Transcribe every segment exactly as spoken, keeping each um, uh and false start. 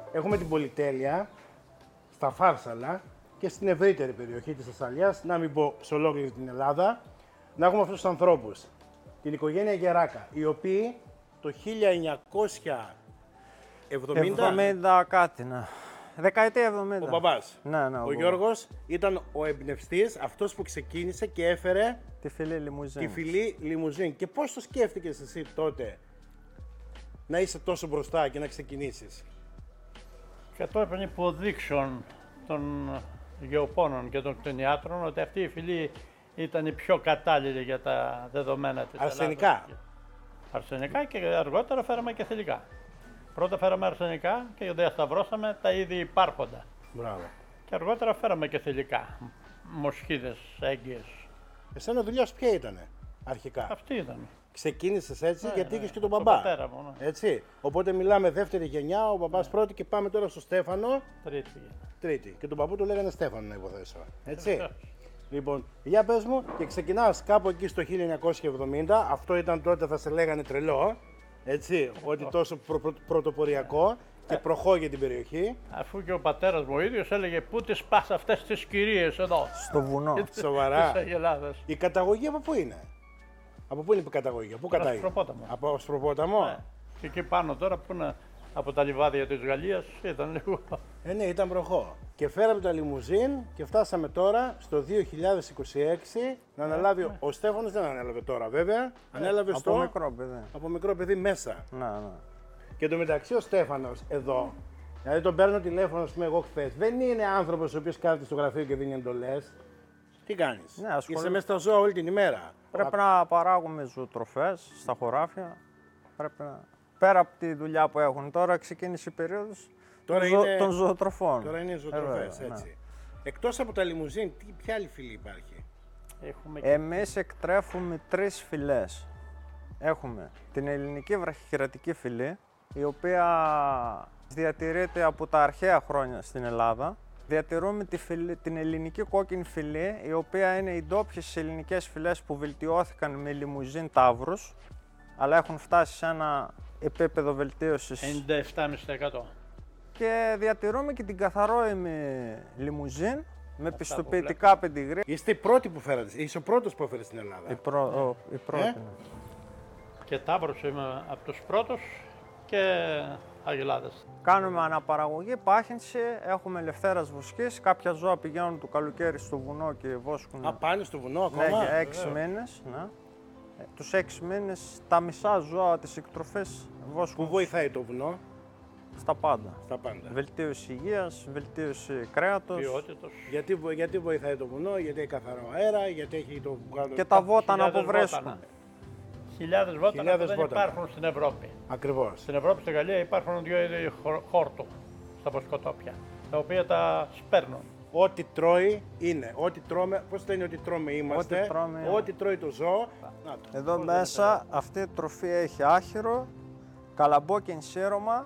έχουμε την πολυτέλεια στα Φάρσαλα και στην ευρύτερη περιοχή της Θεσσαλίας, να μην πω σε ολόκληρη την Ελλάδα, να έχουμε αυτούς τους ανθρώπους. Την οικογένεια Γεράκα, οι οποίοι το χίλια εννιακόσια εβδομήντα... εβδομήντα κάτι, ναι. Δεκαετία εβδομήντα. Ο μπαμπάς, ναι, ναι, ο, ο, ο Γιώργος, ήταν ο εμπνευστής, αυτός που ξεκίνησε και έφερε τη φυλή λιμουζίν. τη φυλή λιμουζίν. Και πώς το σκέφτηκες εσύ τότε να είσαι τόσο μπροστά και να ξεκινήσεις? Κατόπιν υποδείξεων των γεωπόνων και των κτηνιάτρων ότι αυτή η φυλή ήταν η πιο κατάλληλη για τα δεδομένα της Αρσενικά. Ελλάδας. Αρσενικά και αργότερα φέραμε και θηλυκά. Πρώτα φέραμε αρσενικά και διασταυρώσαμε τα ήδη υπάρχοντα. Μπράβο. Και αργότερα φέραμε και θηλυκά. Μοσχίδες, έγκυες. Εσένα δουλειά σου ποια ήτανε αρχικά? Αυτή ήταν. Ξεκίνησες έτσι Ναι, γιατί ναι, είχες και τον τον μπαμπά. πατέρα μου, ναι. Έτσι. Οπότε μιλάμε δεύτερη γενιά, ο μπαμπάς πρώτη και πάμε τώρα στο Στέφανο, Τρίτη. τρίτη. Και τον παππού του λέγανε Στέφανο, να υποθέσω. Έτσι. Λοιπόν, για πες μου, και ξεκινάς κάπου εκεί στο χίλια εννιακόσια εβδομήντα, αυτό ήταν τότε, θα σε λέγανε τρελό, έτσι, ότι τόσο προ, προ, πρωτοποριακό και προχώρησε την περιοχή. Αφού και ο πατέρας μου ο ίδιος έλεγε πού τις πας αυτές τις κυρίες εδώ. Στο βουνό. Σοβαρά. Της Αγελάδας. Η καταγωγή από πού είναι? Από πού είναι η καταγωγή, από πού κατάγει? Ασπροπόταμο. Από Ασπροπόταμο. Ναι. Και εκεί πάνω τώρα που είναι από τα λιβάδια της Γαλλίας ήταν λίγο. Ε, ναι, ήταν προχώ. Και φέραμε τα λιμουζίν και φτάσαμε τώρα στο δύο χιλιάδες είκοσι έξι να αναλάβει. ναι. Ο Στέφανος δεν ανέλαβε τώρα βέβαια. Ανέλαβε Από στο. μικρό παιδί. Από μικρό παιδί μέσα. Ναι, ναι. Και εντωμεταξύ ο Στέφανος εδώ, δηλαδή τον παίρνω τηλέφωνο, ας πούμε, εγώ χθες, δεν είναι άνθρωπος ο οποίος κάθεται στο γραφείο και δίνει εντολές. Τι κάνεις? Ναι, ασχολούμαι. Είσαι μέσα στα ζώα όλη την ημέρα. Πρέπει να παράγουμε ζωοτροφές στα χωράφια. Πρέπει να... Πέρα από τη δουλειά που έχουν τώρα, ξεκίνησε η περίοδος Τώρα των, ζω... είναι- των ζωοτροφών. Τώρα είναι οι Ε, ζωοτροφές, βέβαια, έτσι. ναι. Εκτός από τα λιμουζίν, τι, ποια άλλη φυλή υπάρχει? Έχουμε και Εμείς εκτρέφουμε τρεις φυλές. Έχουμε την ελληνική βραχυκερατική φυλή, η οποία διατηρείται από τα αρχαία χρόνια στην Ελλάδα. Διατηρούμε τη φυλή, την ελληνική κόκκινη φυλή, η οποία είναι οι ντόπιες ελληνικές φυλές που βελτιώθηκαν με λιμουζίν ταύρους, αλλά έχουν φτάσει σε ένα επίπεδο βελτίωσης. ενενήντα επτά κόμμα πέντε τοις εκατό. Και διατηρούμε και την καθαρόιμη λιμουζίν με που πιστοποιητικά πεντιγρή. Είστε οι πρώτοι που φέρατε, είσαι ο πρώτος που έφερε στην Ελλάδα. Η, πρω... ο- η πρώτη. Ε? ναι. Και Ταύρος είμαι από τους πρώτους και Αγελάδες. Κάνουμε αναπαραγωγή, πάχυνση, έχουμε ελευθέρας βοσκής. Κάποια ζώα πηγαίνουν το καλοκαίρι στο βουνό και βόσκουν. Α, πάνε στο βουνό ακόμα. Ναι, για έξι Βεβαίως. μήνες. Ναι. Ε, Τους έξι μήνες τα μισά ζώα της εκτροφής βόσκουν Πού βοηθάει το βουνό? στα πάντα. Στα πάντα. Βελτίωση υγείας, βελτίωση κρέατος Ποιότητος. Γιατί, βο- γιατί βοηθάει το βουνό, γιατί έχει καθαρό αέρα, γιατί έχει το κάτω. και τα βότανα Χιλιάδες που βρίσκουν. βότανα. Χιλιάδες βότανα Χιλιάδες που δεν βότανα. υπάρχουν στην Ευρώπη. Ακριβώς. Στην Ευρώπη, στη Γαλλία υπάρχουν δύο είδη χο- χόρτου στα βοσκοτόπια, τα οποία τα σπέρνουν. Ό,τι τρώει είναι. Ό,τι τρώμε, πώς λένε ότι τρώμε είμαστε. Ό,τι τρώμε είναι. Ό,τι τρώει το ζώο. Να το. Εδώ μέσα αυτή η τροφή έχει άχυρο, καλαμπόκιν σύρωμα,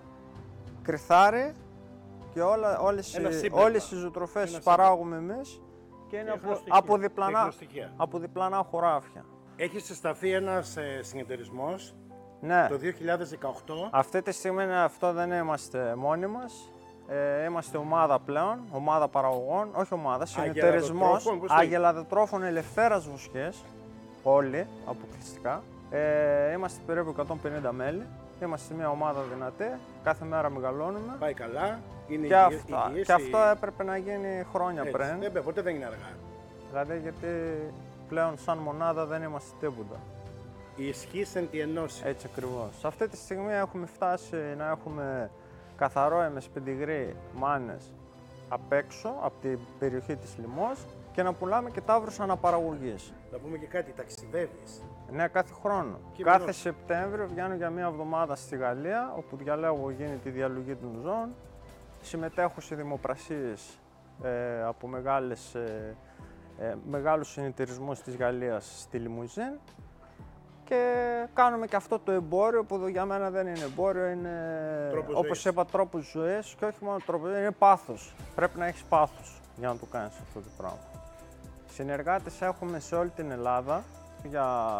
κρυθάρι και όλα, όλες, Ένα οι, σύμπλεγμα. όλες οι ζωοτροφές Ένα τις παράγουμε εμείς και είναι Και από, εχνοστοιχεία. από, διπλανά, Εχνοστοιχεία. από διπλανά χωράφια. Έχει συσταθεί ένας ε, συνεταιρισμός Ναι, το δύο χιλιάδες δεκαοκτώ. αυτή τη στιγμή είναι αυτό δεν είμαστε μόνοι μας. Ε, είμαστε ομάδα πλέον, ομάδα παραγωγών, όχι ομάδα, συνεταιρισμός Αγελαδοτρόφων, πώς λέγεται? αγελαδοτρόφων ελευθέρας βοσκές, όλοι αποκλειστικά. Ε, είμαστε περίπου εκατόν πενήντα μέλη, είμαστε μια ομάδα δυνατή, κάθε μέρα μεγαλώνουμε. Πάει καλά. Είναι Και, υγιή- αυτά, υγιής και η- αυτό έπρεπε να γίνει χρόνια Έτσι. πριν. Δεν, ποτέ δεν είναι αργά. Δηλαδή γιατί πλέον σαν μονάδα δεν είμαστε τίποτα. Η ισχύ εν τη ενώση. Έτσι ακριβώς. Σε αυτή τη στιγμή έχουμε φτάσει να έχουμε καθαρόαιμες πεντιγρή μάνες απ' έξω, από την περιοχή της Λιμός και να πουλάμε και ταύρους αναπαραγωγής. Να πούμε και κάτι, ταξιδεύεις. Ναι, κάθε χρόνο. Και κάθε βεβαίως. Σεπτέμβριο βγαίνω για μία εβδομάδα στη Γαλλία, όπου διαλέγω γίνει τη διαλογή των ζώων. Συμμετέχω σε δημοπρασίες ε, από μεγάλες, ε, ε, μεγάλους συνεταιρισμούς της Γαλλίας στη Λιμουζίν και κάνουμε και αυτό το εμπόριο που για μένα δεν είναι εμπόριο, είναι Τρόπος όπως ζωής. είπα τρόπος ζωής και όχι μόνο τρόπο, είναι πάθος. Πρέπει να έχεις πάθος για να το κάνεις αυτό το πράγμα. Συνεργάτες έχουμε σε όλη την Ελλάδα για